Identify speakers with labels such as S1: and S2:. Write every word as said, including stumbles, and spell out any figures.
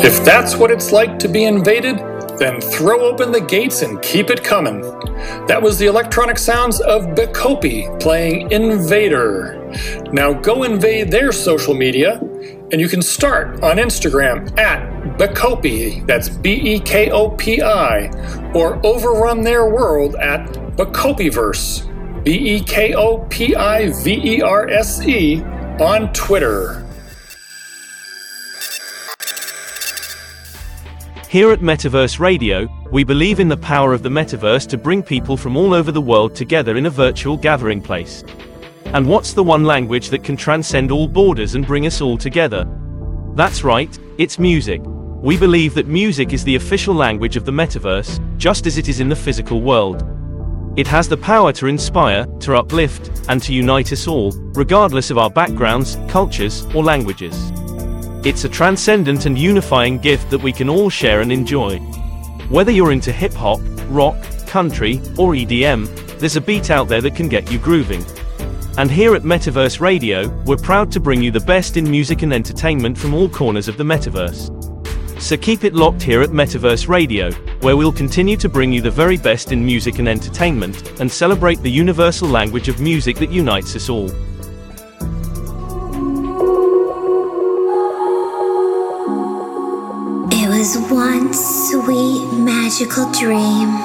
S1: If that's what it's like to be invaded, then throw open the gates and keep it coming. That was the electronic sounds of Bacopi playing Invader. Now go invade their social media, and you can start on Instagram at Bacopi, that's B E K O P I, or overrun their world at Bacopiverse, B E K O P I V E R S E, on Twitter.
S2: Here at Metaverse Radio, we believe in the power of the metaverse to bring people from all over the world together in a virtual gathering place. And what's the one language that can transcend all borders and bring us all together? That's right, it's music. We believe that music is the official language of the metaverse, just as it is in the physical world. It has the power to inspire, to uplift, and to unite us all, regardless of our backgrounds, cultures, or languages. It's a transcendent and unifying gift that we can all share and enjoy. Whether you're into hip-hop, rock, country, or E D M, there's a beat out there that can get you grooving. And here at Metaverse Radio, we're proud to bring you the best in music and entertainment from all corners of the metaverse. So keep it locked here at Metaverse Radio, where we'll continue to bring you the very best in music and entertainment, and celebrate the universal language of music that unites us all.
S3: It was one sweet magical dream.